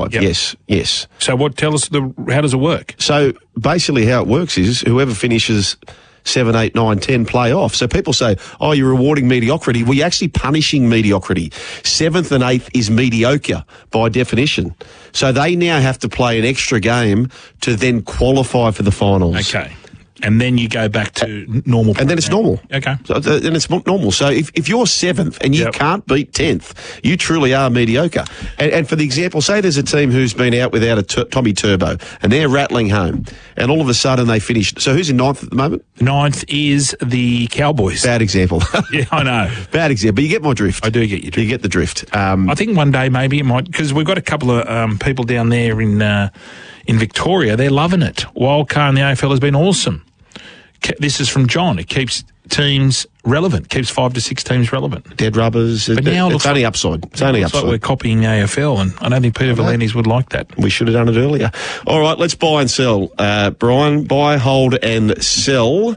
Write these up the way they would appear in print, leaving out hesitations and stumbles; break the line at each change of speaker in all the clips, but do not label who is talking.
5.
Yep.
Yes.
So tell us how does it work?
So basically how it works is whoever finishes 7, 8, 9, 10 play off. So people say, oh, you're rewarding mediocrity. Well, you're actually punishing mediocrity. 7th and 8th is mediocre by definition. So they now have to play an extra game to then qualify for the finals.
Okay. And then you go back to normal.
And then it's normal.
Okay.
So then it's normal. So if you're 7th and you can't beat 10th, you truly are mediocre. And for the example, say there's a team who's been out without a Tommy Turbo and they're rattling home and all of a sudden they finish. So who's in 9th at the moment?
9th is the Cowboys.
Bad example.
Yeah, I know.
Bad example. But you get my drift.
I do get your drift.
You get the drift.
I think one day maybe it might, because we've got a couple of people down there in Victoria. They're loving it. Wildcard in the AFL has been awesome. This is from John. It keeps teams relevant, keeps 5 to 6 teams relevant.
Dead rubbers.
But now
it's only upside. It's only upside.
Like we're copying AFL, and I don't think Peter V'landys would like that.
We should have done it earlier. All right, let's buy and sell. Brian, buy, hold, and sell.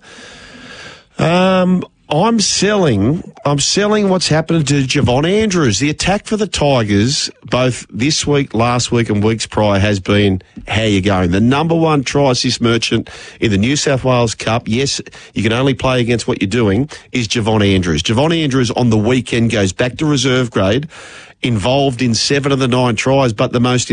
I'm selling what's happened to Javon Andrews. The attack for the Tigers, both this week, last week and weeks prior, has been how you going. The number 1 try assist merchant in the New South Wales Cup, yes, you can only play against what you're doing, is Javon Andrews. Javon Andrews on the weekend goes back to reserve grade, involved in 7 of the 9 tries, but the most